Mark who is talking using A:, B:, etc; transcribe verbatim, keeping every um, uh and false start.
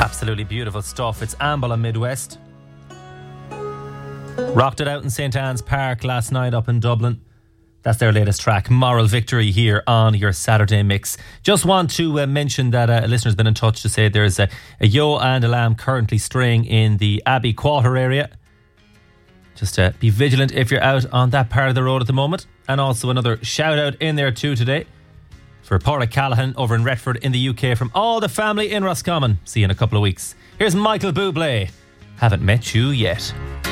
A: Absolutely beautiful stuff. It's Amble on Midwest. Rocked it out in Saint Anne's Park last night up in Dublin. That's their latest track, Moral Victory, here on your Saturday mix. Just want to uh, mention that uh, a listener's been in touch to say there's a, a ewe and a lamb currently straying in the Abbey Quarter area. Just uh, be vigilant if you're out on that part of the road at the moment. And also another shout out in there too today for Paula Callahan over in Retford in the U K from all the family in Roscommon. See you in a couple of weeks. Here's Michael Bublé. Haven't met you yet.